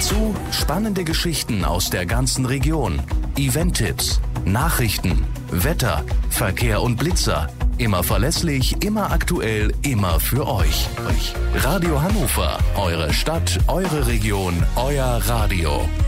Dazu spannende Geschichten aus der ganzen Region, Event-Tipps, Nachrichten, Wetter, Verkehr und Blitzer. Immer verlässlich, immer aktuell, immer für euch. Radio Hannover, eure Stadt, eure Region, euer Radio.